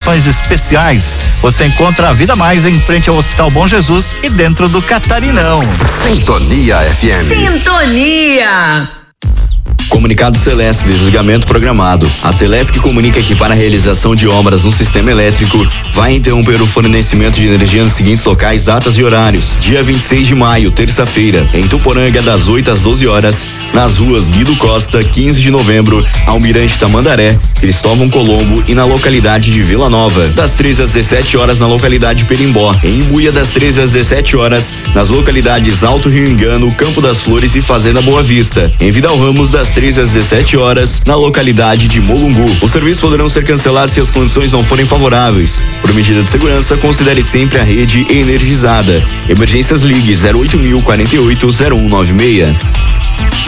promoções especiais. Você encontra a Vida Mais em frente ao Hospital Bom Jesus e dentro do Catarinão. Sintonia FM. Sintonia. Comunicado Celesc, desligamento programado. A Celesc comunica que para a realização de obras no sistema elétrico vai interromper o fornecimento de energia nos seguintes locais, datas e horários. Dia 26 de maio, terça-feira, em Tuporanga, das 8 às 12 horas, nas ruas Guido Costa, 15 de novembro, Almirante Tamandaré, Cristóvão Colombo e na localidade de Vila Nova, das 13 às 17 horas na localidade Perimbó, em Imbuia, das 13 às 17 horas, nas localidades Alto Rio Engano, Campo das Flores e Fazenda Boa Vista, em Vidal Ramos, das 13 às 17 horas, na localidade de Molungu. Os serviços poderão ser cancelados se as condições não forem favoráveis. Por medida de segurança, considere sempre a rede energizada. Emergências, ligue 08.048-0196.